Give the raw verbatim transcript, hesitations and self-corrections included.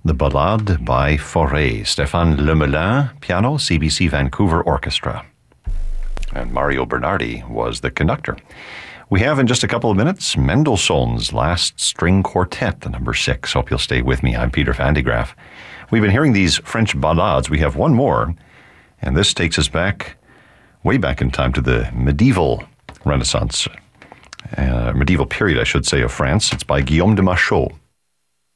The Ballade by Fauré, Stéphane Lemelin, piano, C B C Vancouver Orchestra. And Mario Bernardi was the conductor. We have in just a couple of minutes Mendelssohn's Last String Quartet, the number six. Hope you'll stay with me. I'm Peter Van de Graaff. We've been hearing these French ballades. We have one more, and this takes us back, way back in time to the medieval Renaissance, uh, medieval period, I should say, of France. It's by Guillaume de Machaut.